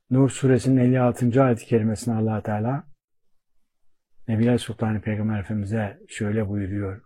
Nur suresinin 56. ayet-i kerimesinde Allah Teala Nebiler Sultanı Peygamber Efendimiz'e şöyle buyuruyor.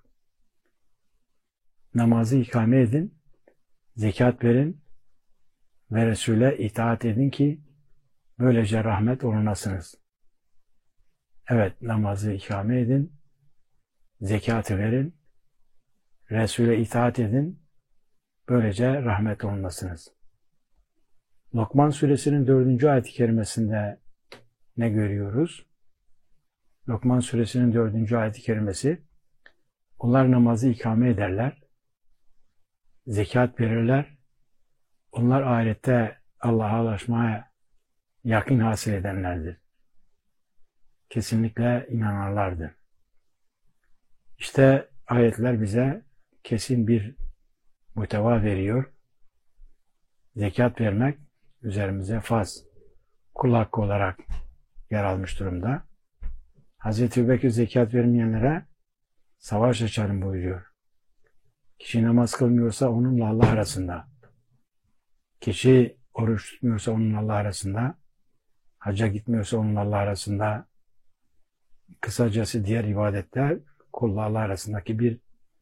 Namazı ikame edin, zekat verin ve Resul'e itaat edin ki böylece rahmet olunasınız. Evet, namazı ikame edin, zekatı verin, Resul'e itaat edin, böylece rahmet olunasınız. Lokman suresinin 4. ayet-i kerimesinde ne görüyoruz? Lokman suresinin 4. ayet-i kerimesi, onlar namazı ikame ederler, zekat verirler, onlar ahirette Allah'a ulaşmaya yakın hasıl edenlerdir. Kesinlikle inananlardır. İşte ayetler bize kesin bir muhteva veriyor. Zekat vermek üzerimize farz, kul hakkı olarak yer almış durumda. Hazreti Ebubekir zekat vermeyenlere savaş açarım buyuruyor. Kişi namaz kılmıyorsa onunla Allah arasında, kişi oruç tutmuyorsa onunla Allah arasında, hacca gitmiyorsa onunla Allah arasında, kısacası diğer ibadetler kulla Allah arasındaki bir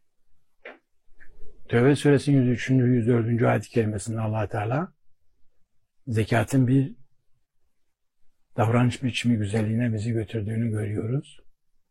Tevbe suresinin 103. 104. ayet-i kerimesinde Allah Teala zekatın bir davranış biçimi güzelliğine bizi götürdüğünü görüyoruz.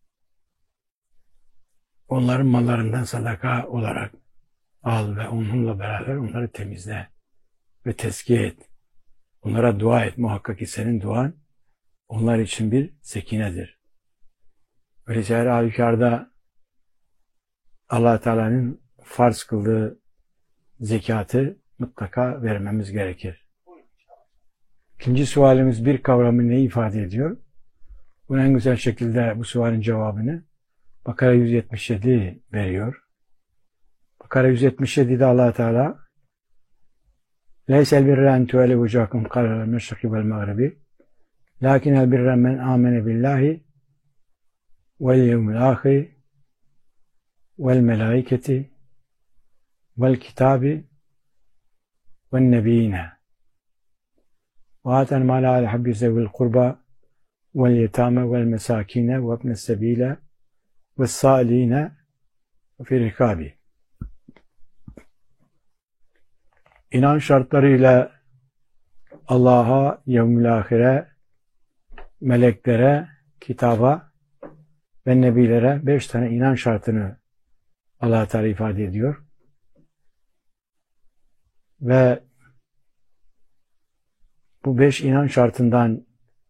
Onların mallarından sadaka olarak al ve onunla beraber onları temizle ve tezkiye et. Onlara dua et. Muhakkak ki senin duan onlar için bir sekinedir. Öyleyse her halükarda Allah Teala'nın farz kıldığı zekatı mutlaka vermemiz gerekir. İkinci sualimiz bir kavramı neyi ifade ediyor? Bunu en güzel şekilde bu sualin cevabını Bakara 177 veriyor. Bakara 177'de Allah Teala Leysel birre en tu'ale vucakum kalel meşriki vel mağribi lakinel birre men amene billahi vel yevmil ahir vel melaiketi vel kitabi vel nebiyine ve aten mâle al habbi zevil kurba vel yetâme vel mesâkine ve ibnes sebîle ve sâline ve fi rikâbi. İnan şartlarıyla Allah'a, yevmil ahire, meleklere, kitaba ve nebilere 5 tane inan şartını Allah Teala ifade ediyor. Ve bu 5 inan şartından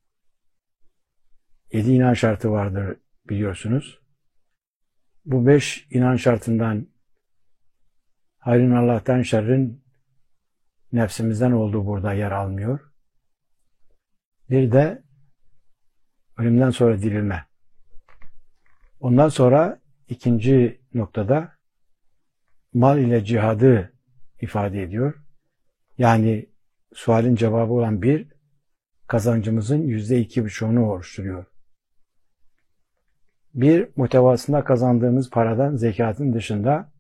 7 inan şartı vardır biliyorsunuz. Bu 5 inan şartından hayrın Allah'tan, şerrin nefsimizden olduğu burada yer almıyor. Bir de ölümden sonra dirilme. Ondan sonra ikinci noktada mal ile cihadı ifade ediyor. Yani sualin cevabı olan bir, kazancımızın %2,5'unu oluşturuyor. Bir, muhtevasında kazandığımız paradan zekatın dışında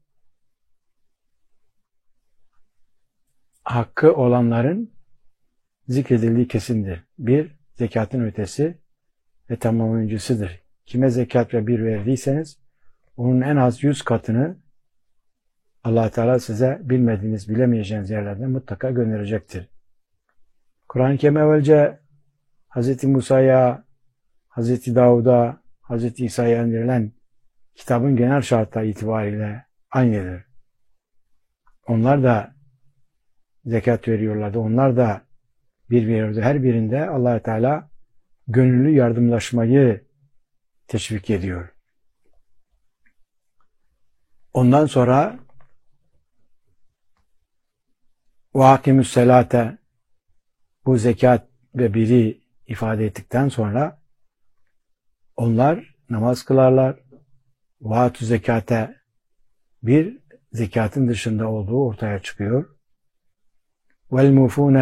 hakkı olanların zikredildiği kesindir. Bir, zekatın ötesi ve tamamlayıcısıdır. Kime zekat ve bir verdiyseniz onun en az 100 katını Allah Teala size bilmediğiniz, bilemeyeceğiniz yerlerde mutlaka gönderecektir. Kur'an-ı Kerim evvelce Hz. Musa'ya, Hz. Davud'a, Hz. İsa'ya indirilen kitabın genel şartları itibariyle aynıdır. Onlar da zekat veriyorlardı. Onlar da bir veriyordu. Her birinde Allah Teala gönüllü yardımlaşmayı teşvik ediyor. Ondan sonra وَاَقِمُ السَّلَاةَ bu zekat ve biri ifade ettikten sonra onlar namaz kılarlar. وَاَتُ zekate bir zekatın dışında olduğu ortaya çıkıyor. وَالْمُوفُونَ